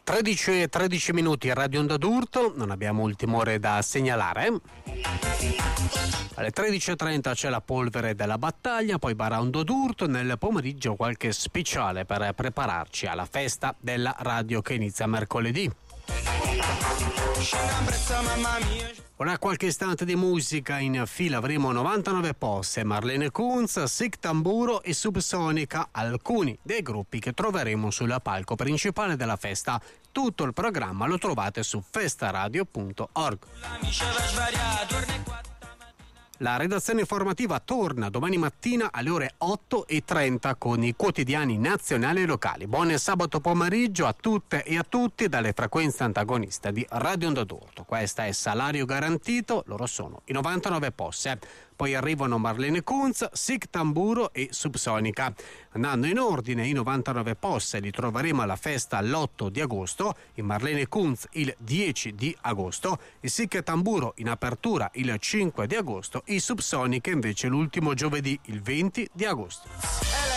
13 minuti, Radio Onda d'Urto, non abbiamo ultime ore da segnalare. Alle 13.30 c'è la polvere della battaglia, poi Bar Onda d'Urto, nel pomeriggio qualche speciale per prepararci alla festa della radio che inizia mercoledì. Ora qualche istante di musica in fila, avremo 99 posse, Marlene Kunz, Sic Tamburo e Subsonica, alcuni dei gruppi che troveremo sul palco principale della festa. Tutto il programma lo trovate su festaradio.org. La redazione informativa torna domani mattina alle ore 8:30 con i quotidiani nazionali e locali. Buon sabato pomeriggio a tutte e a tutti dalle frequenze antagoniste di Radio Onda d'Urto. Questa è Salario Garantito, loro sono i 99 posse. Poi arrivano Marlene Kunz, Sic Tamburo e Subsonica. Andando in ordine, i 99 posse li troveremo alla festa l'8 di agosto, i Marlene Kunz il 10 di agosto, i Sic Tamburo in apertura il 5 di agosto, i Subsonica invece l'ultimo giovedì, il 20 di agosto.